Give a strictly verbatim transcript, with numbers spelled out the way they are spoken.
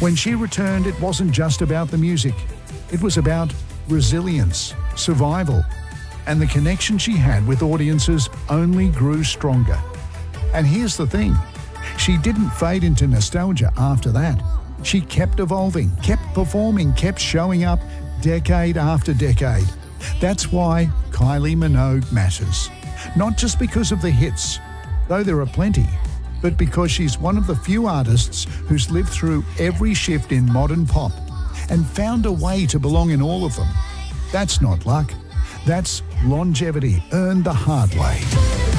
When she returned, it wasn't just about the music. It was about resilience, survival, and the connection she had with audiences only grew stronger. And here's the thing, she didn't fade into nostalgia after that. She kept evolving, kept performing, kept showing up decade after decade. That's why Kylie Minogue matters. Not just because of the hits, though there are plenty, but because she's one of the few artists who's lived through every shift in modern pop and found a way to belong in all of them. That's not luck. That's longevity earned the hard way.